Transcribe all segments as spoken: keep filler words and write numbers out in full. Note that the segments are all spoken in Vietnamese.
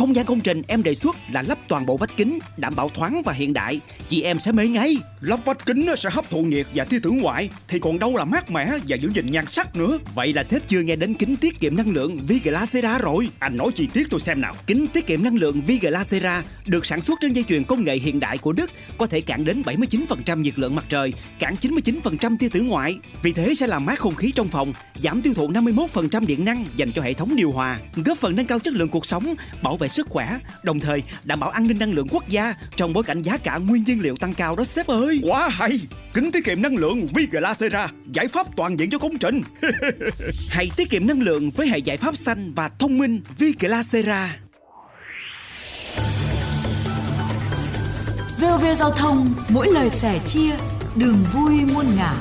Không gian công trình em đề xuất là lắp toàn bộ vách kính, đảm bảo thoáng và hiện đại. Chị em sẽ mê ngay. Lắp vách kính sẽ hấp thụ nhiệt và tia tử ngoại, thì còn đâu là mát mẻ và giữ gìn nhan sắc nữa. Vậy là sếp chưa nghe đến kính tiết kiệm năng lượng Viglacera rồi. Anh nói chi tiết tôi xem nào. Kính tiết kiệm năng lượng Viglacera được sản xuất trên dây chuyền công nghệ hiện đại của Đức, có thể cản đến bảy mươi chín phần trăm nhiệt lượng mặt trời, cản chín mươi chín phần trăm tia tử ngoại. Vì thế sẽ làm mát không khí trong phòng, giảm tiêu thụ năm mươi mốt phần trăm điện năng dành cho hệ thống điều hòa, góp phần nâng cao chất lượng cuộc sống, bảo vệ sức khỏe, đồng thời đảm bảo an ninh năng lượng quốc gia trong bối cảnh giá cả nguyên nhiên liệu tăng cao đó sếp ơi. Quá hay! Kính tiết kiệm năng lượng Viglacera, giải pháp toàn diện cho công trình. Hãy tiết kiệm năng lượng với hệ giải pháp xanh và thông minh Viglacera. vê o vê Giao thông, mỗi lời sẻ chia, đường vui muôn ngả.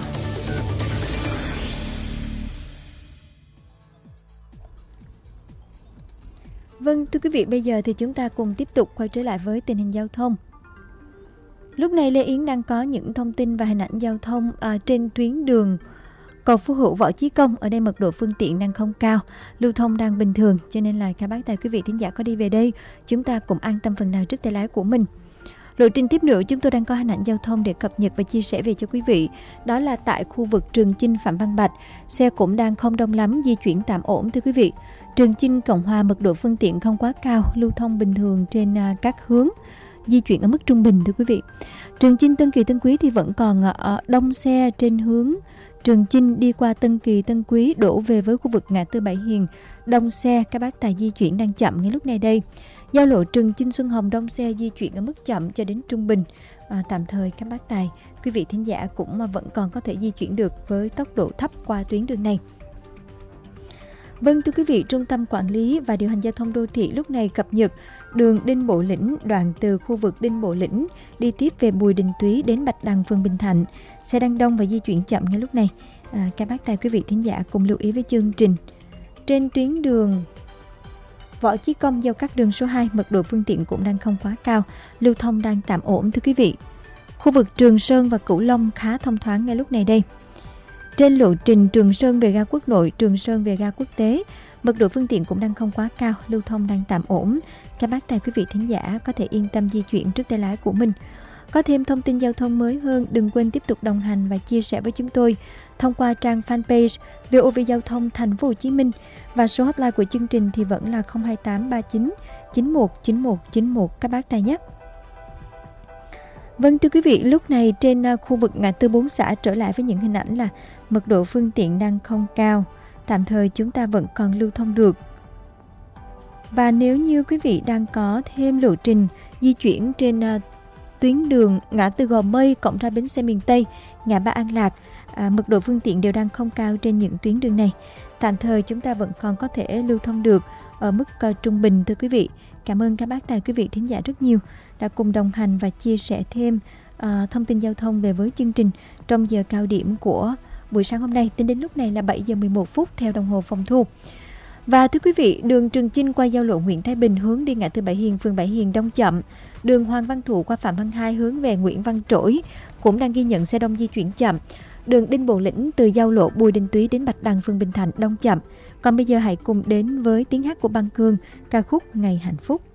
Vâng, thưa quý vị, bây giờ thì chúng ta cùng tiếp tục quay trở lại với tình hình giao thông. Lúc này Lê Yến đang có những thông tin và hình ảnh giao thông à, trên tuyến đường cầu Phú Hữu Võ Chí Công. Ở đây mật độ phương tiện đang không cao, lưu thông đang bình thường, cho nên là các bác tài quý vị thính giả có đi về đây, chúng ta cũng an tâm phần nào trước tay lái của mình. Lộ trình tiếp nữa chúng tôi đang có hình ảnh giao thông để cập nhật và chia sẻ về cho quý vị. Đó là tại khu vực Trường Chinh Phạm Văn Bạch, xe cũng đang không đông lắm, di chuyển tạm ổn thưa quý vị. Trường Chinh Cộng Hòa mật độ phương tiện không quá cao, lưu thông bình thường trên uh, các hướng, di chuyển ở mức trung bình thưa quý vị. Trường Chinh Tân Kỳ Tân Quý thì vẫn còn uh, đông xe trên hướng Trường Chinh đi qua Tân Kỳ Tân Quý đổ về với khu vực ngã tư Bảy Hiền, đông xe, các bác tài di chuyển đang chậm ngay lúc này đây. Giao lộ Trường Chinh Xuân Hồng đông xe di chuyển ở mức chậm cho đến trung bình. À, tạm thời các bác tài, quý vị thính giả cũng mà vẫn còn có thể di chuyển được với tốc độ thấp qua tuyến đường này. Vâng thưa quý vị, Trung tâm Quản lý và Điều hành Giao thông Đô thị lúc này cập nhật đường Đinh Bộ Lĩnh, đoạn từ khu vực Đinh Bộ Lĩnh đi tiếp về Bùi Đình Túy đến Bạch Đằng, phường Bình Thạnh. Xe đang đông và di chuyển chậm ngay lúc này. À, các bác tài quý vị thính giả cùng lưu ý với chương trình. Trên tuyến đường Võ Chí Công giao cắt đường số hai, mật độ phương tiện cũng đang không quá cao, lưu thông đang tạm ổn thưa quý vị. Khu vực Trường Sơn và Cửu Long khá thông thoáng ngay lúc này đây. Trên lộ trình Trường Sơn về ga Quốc Nội, Trường Sơn về ga Quốc tế, mật độ phương tiện cũng đang không quá cao, lưu thông đang tạm ổn. Các bác tài quý vị thính giả có thể yên tâm di chuyển trước tay lái của mình. Có thêm thông tin giao thông mới hơn, đừng quên tiếp tục đồng hành và chia sẻ với chúng tôi thông qua trang fanpage vê o vê Giao thông Thành phố Hồ Chí Minh, và số hotline của chương trình thì vẫn là không hai tám ba chín chín một chín một chín một các bác tài nhé. Vâng thưa quý vị, lúc này trên khu vực ngã tư Bốn Xã trở lại với những hình ảnh là mật độ phương tiện đang không cao, tạm thời chúng ta vẫn còn lưu thông được. Và nếu như quý vị đang có thêm lộ trình di chuyển trên uh, tuyến đường ngã tư Gò Mây cộng ra bến xe miền Tây, ngã ba An Lạc, à, mật độ phương tiện đều đang không cao trên những tuyến đường này. Tạm thời chúng ta vẫn còn có thể lưu thông được ở mức uh, trung bình thưa quý vị. Cảm ơn các bác tài quý vị thính giả rất nhiều đã cùng đồng hành và chia sẻ thêm uh, thông tin giao thông về với chương trình trong giờ cao điểm của buổi sáng hôm nay. Tính đến lúc này là bảy giờ mười một phút theo đồng hồ phòng thu. Và thưa quý vị, đường Trường Chinh qua giao lộ Nguyễn Thái Bình hướng đi ngã tư Bảy Hiền, phường Bảy Hiền đông chậm. Đường Hoàng Văn Thụ qua Phạm Văn Hai hướng về Nguyễn Văn Trỗi cũng đang ghi nhận xe đông di chuyển chậm. Đường Đinh Bộ Lĩnh từ giao lộ Bùi Đình Túy đến Bạch Đằng, phường Bình Thạnh đông chậm. Còn bây giờ hãy cùng đến với tiếng hát của Băng Cương, ca khúc Ngày Hạnh Phúc.